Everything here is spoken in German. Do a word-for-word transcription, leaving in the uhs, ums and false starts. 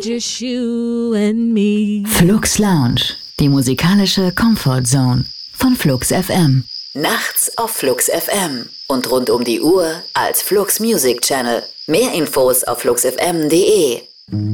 just you and me. Flux Lounge, die musikalische Comfort Zone von Flux F M. Nachts auf Flux F M und rund um die Uhr als Flux Music Channel. Mehr Infos auf flux f m punkt d e.